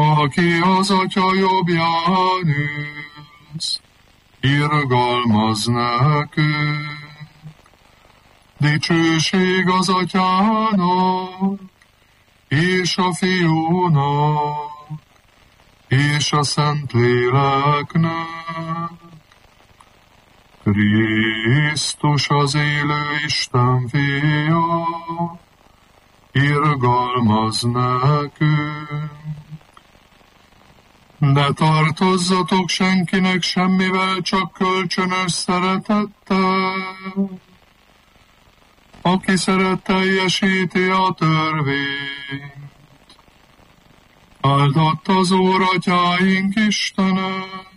aki az Atya jobbján ülsz, irgalmaz nekünk. Dicsőség az Atyának, és a Fiúnak, és a Szentléleknek. Krisztus az élő Isten fia, irgalmaz nekünk. Ne tartozzatok senkinek semmivel, csak kölcsönös szeretettel. Aki szeret, teljesíti a törvényt. Áldott az Úr Atyáink Istene,